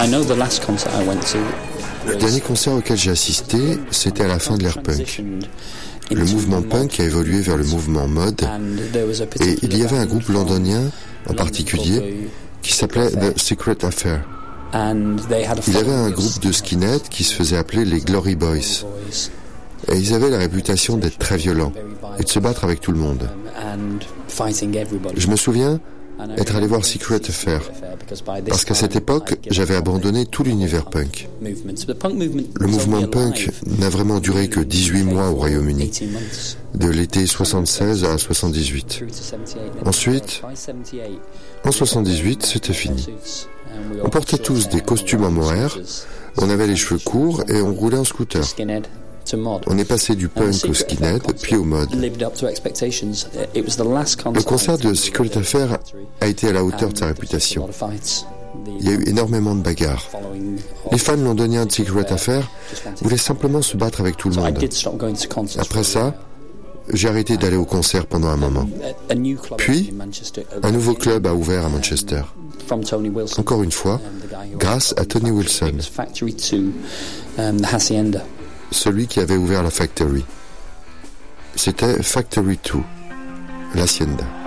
Le dernier concert auquel j'ai assisté, c'était à la fin de l'ère punk. Le mouvement punk a évolué vers le mouvement mod, et il y avait un groupe londonien en particulier qui s'appelait The Secret Affair. Il y avait un groupe de skinheads qui se faisait appeler les Glory Boys. Et ils avaient la réputation d'être très violents et de se battre avec tout le monde. Je me souviens être allé voir Secret Affair, parce qu'à cette époque, j'avais abandonné tout l'univers punk. Le mouvement punk n'a vraiment duré que 18 mois au Royaume-Uni, de l'été 76 à 78. Ensuite, en 78, c'était fini. On portait tous des costumes en mohair, on avait les cheveux courts et on roulait en scooter. On est passé du punk au skinhead, puis au mod. Le concert de Secret Affair a été à la hauteur de sa réputation. Il y a eu énormément de bagarres. Les fans londoniens de Secret Affair voulaient simplement se battre avec tout le monde. Après ça, j'ai arrêté d'aller au concert pendant un moment. Puis, un nouveau club a ouvert à Manchester. Encore une fois, grâce à Tony Wilson, celui qui avait ouvert la Factory. C'était Factory 2, l'Hacienda.